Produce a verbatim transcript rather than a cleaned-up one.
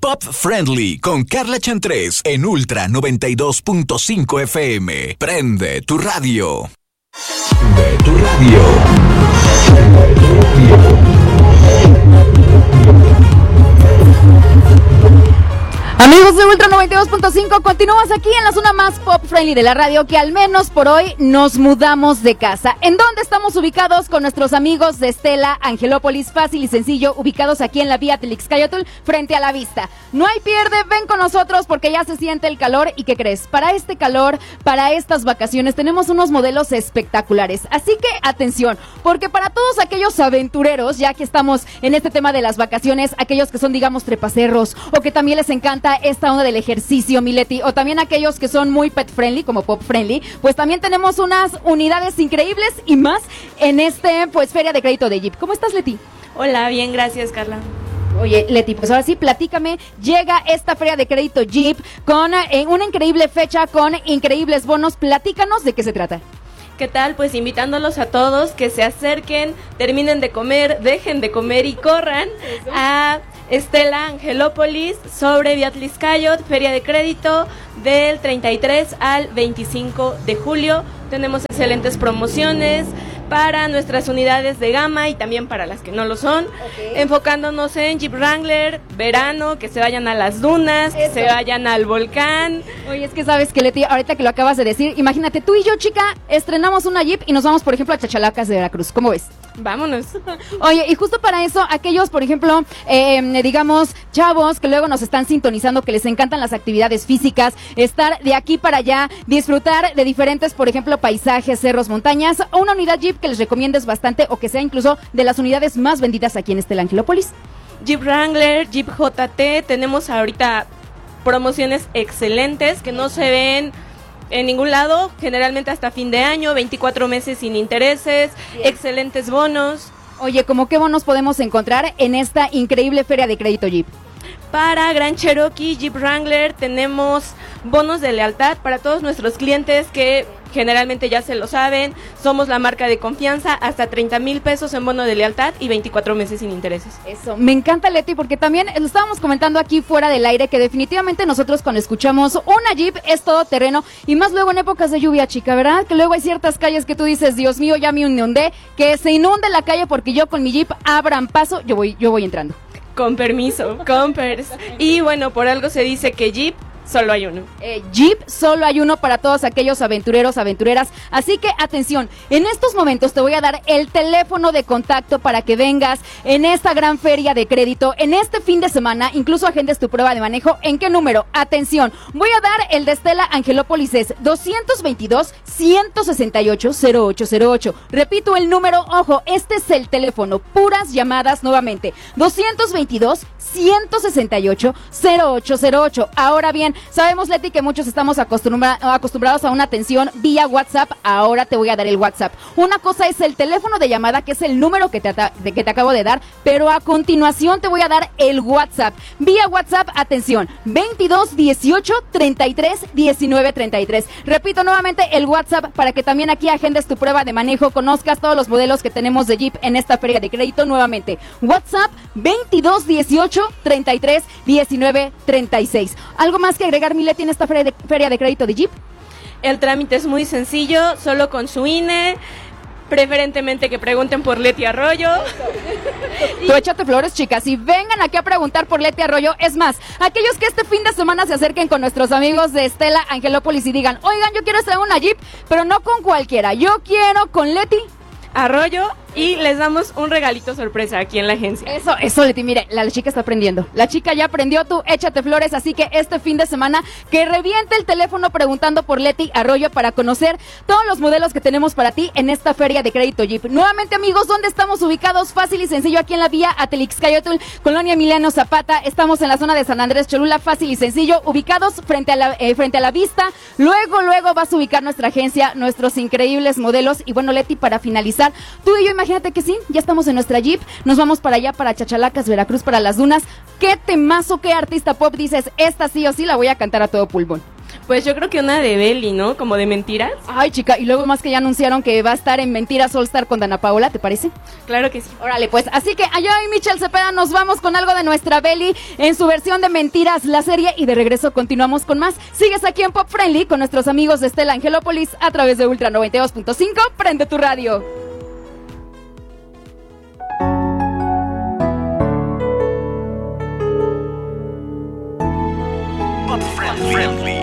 Pop Friendly con Carla Chantrés en Ultra noventa y dos punto cinco F M. Prende tu radio. De tu radio. De tu radio. Amigos de Ultra noventa y dos punto cinco, continuamos aquí en la zona más pop friendly de la radio, que al menos por hoy nos mudamos de casa. ¿En dónde estamos ubicados? Con nuestros amigos de Estela Angelópolis, fácil y sencillo, ubicados aquí en la vía Atlixcáyotl, frente a la vista. No hay pierde, ven con nosotros porque ya se siente el calor. ¿Y qué crees? Para este calor, para estas vacaciones, tenemos unos modelos espectaculares. Así que atención, porque para todos aquellos aventureros, ya que estamos en este tema de las vacaciones, aquellos que son, digamos, trepacerros, o que también les encanta esta onda del ejercicio, mi Leti, o también aquellos que son muy pet friendly, como pop friendly, pues también tenemos unas unidades increíbles y más en este, pues, Feria de Crédito de Jeep. ¿Cómo estás, Leti? Hola, bien, gracias, Carla. Oye, Leti, pues ahora sí, platícame, llega esta Feria de Crédito Jeep con eh, una increíble fecha, con increíbles bonos. Platícanos de qué se trata. ¿Qué tal? Pues invitándolos a todos que se acerquen, terminen de comer, dejen de comer y corran Eso. a Estela Angelópolis sobre Vía Atlixcáyotl, Feria de Crédito del treinta y tres al veinticinco de julio. Tenemos excelentes promociones para nuestras unidades de gama y también para las que no lo son, okay. enfocándonos en Jeep Wrangler, verano, que se vayan a las dunas, Eso. que se vayan al volcán. Oye, es que sabes que, Leti, ahorita que lo acabas de decir, imagínate, tú y yo, chica, estrenamos una Jeep y nos vamos, por ejemplo, a Chachalacas de Veracruz. ¿Cómo ves? Vámonos. Oye, y justo para eso, aquellos, por ejemplo, eh, digamos, chavos que luego nos están sintonizando, que les encantan las actividades físicas, estar de aquí para allá, disfrutar de diferentes, por ejemplo, paisajes, cerros, montañas, o una unidad Jeep que les recomiendes bastante, o que sea incluso de las unidades más vendidas aquí en Estela Angelópolis. Jeep Wrangler, Jeep J T, tenemos ahorita promociones excelentes que no se ven en ningún lado, generalmente hasta fin de año, veinticuatro meses sin intereses, Bien. excelentes bonos. Oye, ¿cómo qué bonos podemos encontrar en esta increíble Feria de Crédito Jeep? Para Gran Cherokee, Jeep Wrangler, tenemos bonos de lealtad para todos nuestros clientes que generalmente ya se lo saben, somos la marca de confianza, hasta treinta mil pesos en bono de lealtad y veinticuatro meses sin intereses. Eso, me encanta, Leti, porque también lo estábamos comentando aquí fuera del aire, que definitivamente nosotros cuando escuchamos una Jeep es todo terreno, y más luego en épocas de lluvia, chica, ¿verdad? Que luego hay ciertas calles que tú dices, Dios mío, ya me inundé, que se inunde la calle porque yo con mi Jeep abran paso, yo voy, yo voy entrando. Con permiso, con pers. Y bueno, por algo se dice que Jeep solo hay uno. Eh, Jeep solo hay uno para todos aquellos aventureros, aventureras. Así que atención, en estos momentos te voy a dar el teléfono de contacto para que vengas en esta gran feria de crédito, en este fin de semana, incluso agendes tu prueba de manejo. ¿En qué número? Atención, voy a dar el de Estela Angelópolis, es dos veintidós, ciento sesenta y ocho, cero ocho cero ocho. Repito el número, ojo, este es el teléfono, puras llamadas nuevamente, dos veintidós, ciento sesenta y ocho, cero ocho cero ocho. Ahora bien, sabemos, Leti, que muchos estamos acostumbra- acostumbrados a una atención vía WhatsApp. Ahora te voy a dar el WhatsApp. Una cosa es el teléfono de llamada, que es el número que te, ata- de que te acabo de dar, pero a continuación te voy a dar el WhatsApp. Vía WhatsApp, atención, veintidós dieciocho treinta y tres diecinueve treinta y tres. Repito nuevamente el WhatsApp para que también aquí agendes tu prueba de manejo, conozcas todos los modelos que tenemos de Jeep en esta feria de crédito. Nuevamente, WhatsApp veintidós dieciocho treinta y tres diecinueve treinta y seis. ¿Algo más que agregar, mi Leti, en esta feria de, feria de crédito de Jeep? El trámite es muy sencillo, solo con su I N E, preferentemente que pregunten por Leti Arroyo. Tú échate flores, chicas, y vengan aquí a preguntar por Leti Arroyo. Es más, aquellos que este fin de semana se acerquen con nuestros amigos de Estela Angelópolis y digan, oigan, yo quiero traer una Jeep, pero no con cualquiera, yo quiero con Leti Arroyo, y les damos un regalito sorpresa aquí en la agencia. Eso, eso, Leti, mire, la chica está aprendiendo. La chica ya aprendió, tú échate flores, así que este fin de semana que reviente el teléfono preguntando por Leti Arroyo para conocer todos los modelos que tenemos para ti en esta feria de crédito Jeep. Nuevamente, amigos, ¿dónde estamos ubicados? Fácil y sencillo, aquí en la vía Atlixcáyotl, Colonia Emiliano Zapata. Estamos en la zona de San Andrés Cholula, fácil y sencillo, ubicados frente a la, eh, frente a la vista. Luego, luego vas a ubicar nuestra agencia, nuestros increíbles modelos. Y bueno, Leti, para finalizar, tú y yo, imagínate que sí, ya estamos en nuestra Jeep, nos vamos para allá, para Chachalacas, Veracruz, para las dunas. ¿Qué temazo, qué artista pop dices, esta sí o sí la voy a cantar a todo pulmón? Pues yo creo que una de Belly, ¿no? Como de mentiras. Ay, chica, y luego más que ya anunciaron que va a estar en Mentiras All Star con Dana Paola, ¿te parece? Claro que sí. Órale, pues, así que allá y Michelle Cepeda, nos vamos con algo de nuestra Belly en su versión de Mentiras, la serie, y de regreso continuamos con más. Sigues aquí en Pop Friendly con nuestros amigos de Estela Angelópolis a través de Ultra noventa y dos punto cinco. Prende tu radio. Pop Friendly.